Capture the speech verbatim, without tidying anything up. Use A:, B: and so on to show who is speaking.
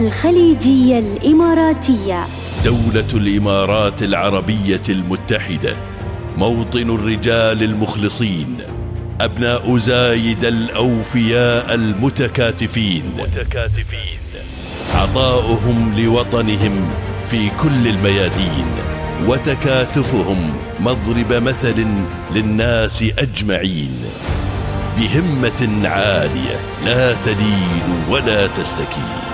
A: الخليجية الإماراتية.
B: دولة الإمارات العربية المتحدة، موطن الرجال المخلصين، أبناء زايد الأوفياء المتكاتفين، متكاتفين. عطاؤهم لوطنهم في كل الميادين، وتكاتفهم مضرب مثل للناس أجمعين. بهمة عالية لا تلين ولا تستكين.